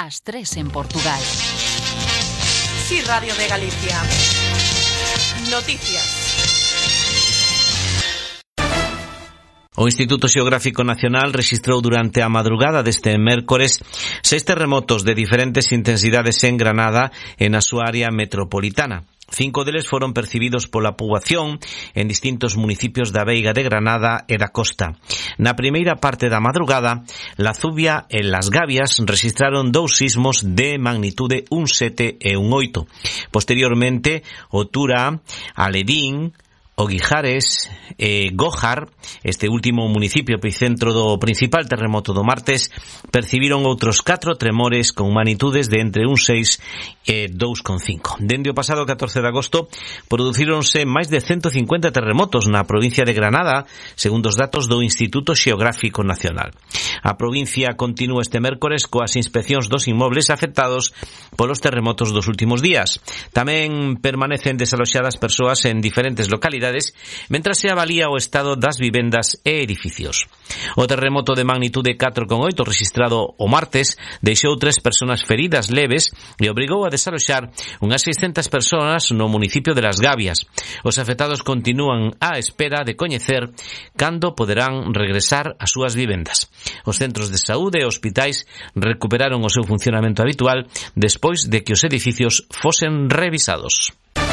ás 3 en Portugal. Sí, Radio de Galicia. Noticias. O Instituto Xeográfico Nacional rexistrou durante a madrugada deste mércores 6 terremotos de diferentes intensidades en Granada e na súa área metropolitana. 5 deles foron percibidos pola poboación en distintos municipios da Veiga de Granada e da Costa. Na primeira parte da madrugada, La Zubia e Las Gavias registraron 2 sismos de magnitude 1,7 e 1,8. Posteriormente, o Tura, Aledín, o Guijares e Gójar, este último municipio epicentro do principal terremoto do martes, percibiron outros 4 tremores con magnitudes de entre 1,6 e 2,5. Dende o pasado 14 de agosto, producíronse máis de 150 terremotos na provincia de Granada, segundo os datos do Instituto Xeográfico Nacional. A provincia continúa este mércores coas inspeccións dos inmobles afectados polos terremotos dos últimos días. Tamén permanecen desaloxadas persoas en diferentes localidades mentras se avalía o estado das vivendas e edificios. O terremoto de magnitude 4,8 registrado o martes deixou 3 persoas feridas leves e obrigou a desaloxar unhas 600 persoas no municipio de Las Gavias. Os afectados continúan á espera de coñecer cando poderán regresar ás súas vivendas. Os centros de saúde e hospitais recuperaron o seu funcionamento habitual despois de que os edificios fosen revisados.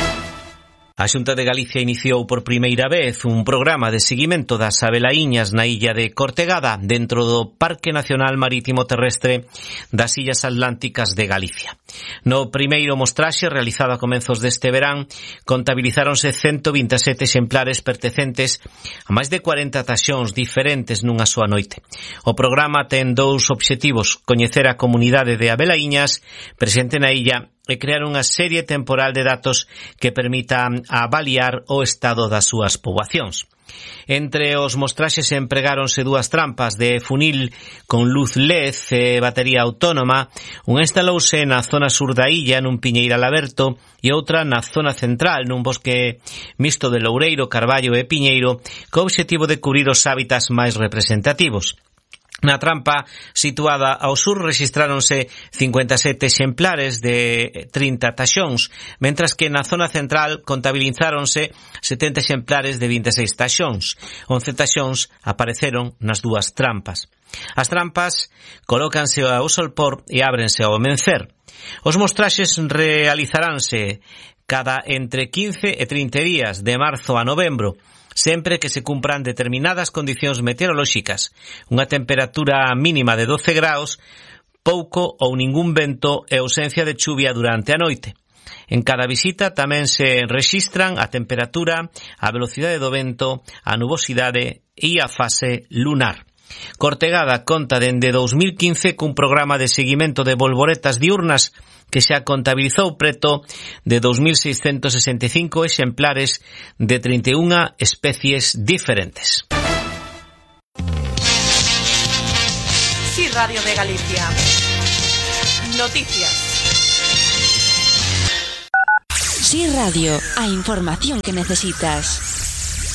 A Xunta de Galicia iniciou por primeira vez un programa de seguimento das abelaíñas na illa de Cortegada dentro do Parque Nacional Marítimo Terrestre das Illas Atlánticas de Galicia. No primeiro mostraxe realizado a comenzos deste verán contabilizáronse 127 exemplares pertencentes a máis de 40 taxóns diferentes nunha soa noite. O programa ten 2 obxectivos: coñecer a comunidade de abelaíñas presente na illa e crear unha serie temporal de datos que permita avaliar o estado das súas poboacións. Entre os mostraxes empregáronse 2 trampas de funil con luz LED e batería autónoma. Unha instalouse na zona sur da illa nun piñeiral aberto e outra na zona central nun bosque mixto de loureiro, carballo e piñeiro co obxectivo de cubrir os hábitats máis representativos. Na trampa situada ao sur rexistráronse 57 exemplares de 30 taxóns, mentras que na zona central contabilizáronse 70 exemplares de 26 taxóns. 11 taxóns apareceron nas 2 trampas. As trampas colócanse ao solpor e ábrense ao amencer. Os mostraxes realizaránse cada entre 15 e 30 días, de marzo a novembro, sempre que se cumpran determinadas condicións meteorolóxicas, unha temperatura mínima de 12 graus, pouco ou ningún vento e ausencia de chuvia durante a noite. En cada visita tamén se rexistran a temperatura, a velocidade do vento, a nubosidade e a fase lunar. Cortegada conta dende 2015 cun programa de seguimento de bolboretas diurnas que xa contabilizou preto de 2.665 exemplares de 31 especies diferentes. Sí, Radio de Galicia. Noticias. Sí Radio, a información que necesitas.